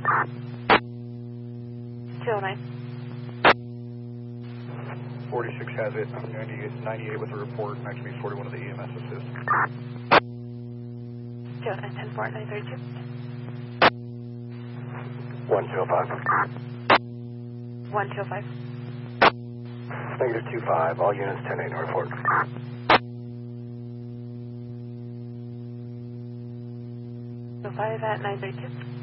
209. 46 has it. I'm 98 with the report. Next to me is 41 of the EMS assist. 209, 10-4, 932. 1205. 1205. Negative 25. All units 10-8 no report. 5 at 932.